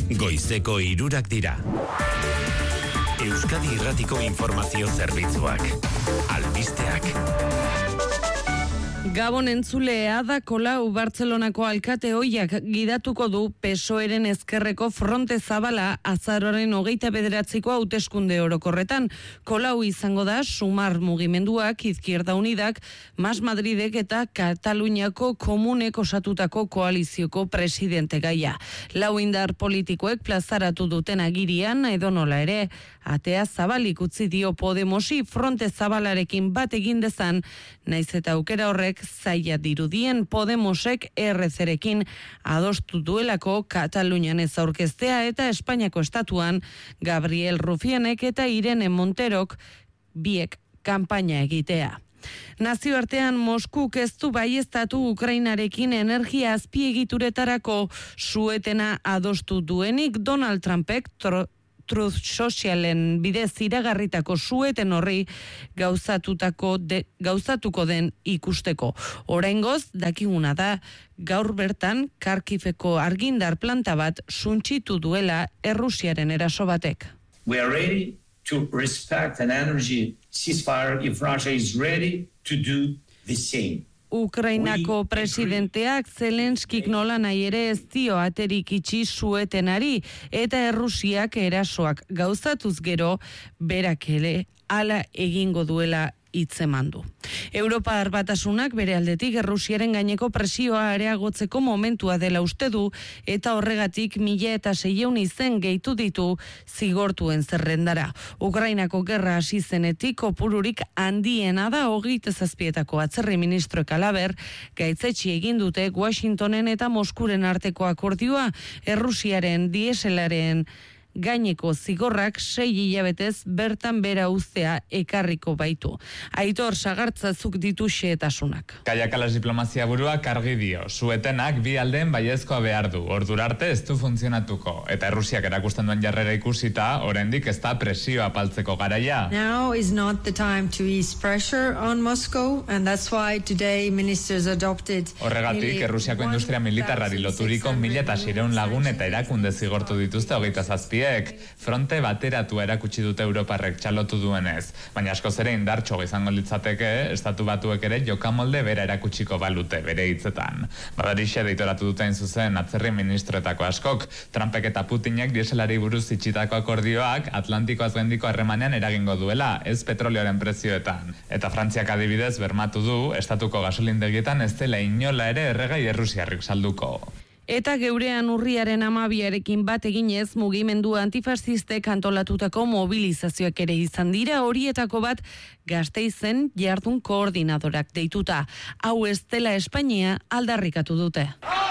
Goizeko 3 dira. Euskadi Irratiko Informazio Zerbitzuak. Albisteak. Gabon entzulea da Colau Bartzelonako alkate ohiak gidatuko du PSOEren ezkerreko fronte zabala azaroaren 29ko hauteskunde orokorretan. Colau izango da Sumar mugimenduak, Izquierda Unidak, Mas Madridek eta Kataluniako komunek osatutako koalizioko presidente gaia. Lau indar politikoek plazaratu duten agirian, edonola ere, atea zabalik utzi dio Podemosi fronte zabalarekin bat egin dezan, naiz eta aukera horrek zaila dirudien Podemosek RC-rekin adostu duelako Katalunian ez aurkeztea eta Espainiako estatuan Gabriel Rufianek eta Irene Monterok biek kanpaina egitea. Nazioartean Moskuk ez du baieztatu Ukrainarekin energia azpiegituretarako suetena adostu duenik. Donald Trumpek Truth Socialen bidez iragarritako sueten horri gauzatuko den ikusteko. Oraingoz dakiguna da gaur bertan Kharkiveko argindar planta bat suntsitu duela Errusiaren eraso batek. We are ready to respect an energy ceasefire if Russia is ready to do the same. Ukrainako presidenteak Zelenskik nola nahi ere ez dio aterik itxi suetenari eta Errusiak erasoak gauzatuz gero berak ere hala egingo duela hitzemandu. Europar Batasunak bere aldetik Errusiaren gaineko presioa areagotzeko momentua dela uste du eta horregatik 1.600 izen gehitu ditu zigortuen zerrendara. Ukrainako gerra hasi zenetik kopururik handiena da 27etako atzerri ministroek halaber gaitzetsi egin dute Washingtonen eta Moskuren arteko akordioa. Errusiaren dieselaren gaineko zigorrak 6 hilabetez bertan bera uztea ekarriko baitu. Aitor Sagartzazuk ditu xehetasunak. Kaia Kalas diplomazia buruak argi dio, suetenak bi aldeen baiezkoa behar du, ordura arte ez du funtzionatuko, eta Errusiak erakusten duen jarrera ikusita, oraindik ez da presioa apaltzeko garaia. Now is not the time to ease pressure on Moscow, and that's why today ministers adopted. Horregatik, Errusiako industria militarrari loturiko 1.600 lagun eta erakunde zigortu dituzte 27. Fronte bateratua erakutsi dute Europarrek txalotu duenez, baina askoz ere indartxo izango litzateke, estatu batuek ere jokamolde bera erakutsiko balute bere hitzetan. Badarixe deitoratu duten zuzen atzerri ministroetako askok, Trumpek eta Putinek dieselari buruz itxitako akordioak Atlantiko azgendiko harremanean eragingo duela, ez petrolioaren prezioetan. Eta Frantziak adibidez bermatu du, estatuko gasolindegietan ez dela inola ere erregai errusiarrik salduko. Eta geurean urriaren 12arekin bat eginez mugimendu antifascistek antolatutako mobilizazioak ere izan dira, horietako bat Gasteizen jardun koordinadorak deituta. Hau ez dela Espainia aldarrikatu dute.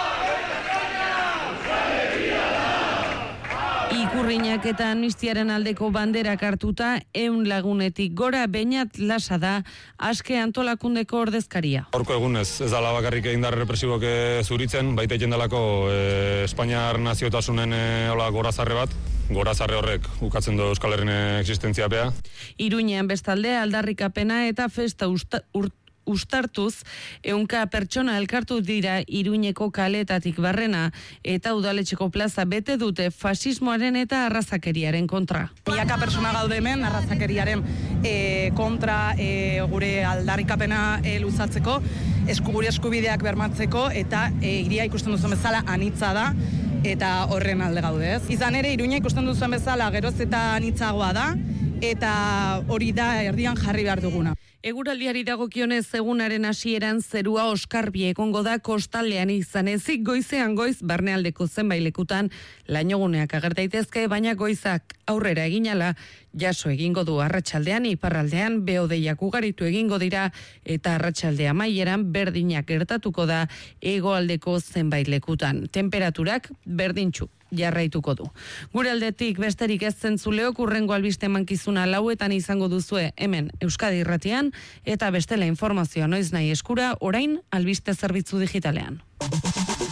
Ikurriñak eta amnistiaren aldeko banderak hartuta 100 lagunetik gora Beñat Lasa da aske antolakundeko ordezkaria. Horko egunez ez dala bakarrik egindar represibok zuritzen, baita egin delako Espainiar naziotasunen gorazarre bat. Gorazarre horrek ukatzen du Euskal Herrien existentziapea. Iruñean bestalde aldarrikapena eta festa ustartuz, 100 pertsona elkartu dira Iruñeko kaletatik barrena eta udaletxeko plaza bete dute fasismoaren eta arrazakeriaren kontra. Milaka pertsona gaude hemen arrazakeriaren kontra gure aldarrikapena luzatzeko, gure eskubideak bermatzeko eta hiria ikusten duzen bezala anitza da eta horren alde gaude, ez? Izan ere Iruña ikusten duzen bezala geroz eta anitzagoa da eta hori da erdian jarri behar duguna. Eguraldiari dagokionez egunaren hasieran zerua oskarbi egongo da kostaldean izan ezik goizean goiz barnealdeko zenbait lekutan lainoguneak ager daitezke, baina goizak aurrera eginala jaso egingo du arratsaldean iparraldean behodeiak ugaritu egingo dira eta arratsalde amaieran berdinak gertatuko da hegoaldeko zenbait lekutan. Temperaturak berdintsu jarraituko du. Gure aldetik besterik ez zentzuleok hurrengo albiste emankizuna 4etan izango duzue hemen Euskadi Irratian eta bestela informazioa noiz nahi eskura orain albiste zerbitzu digitalean.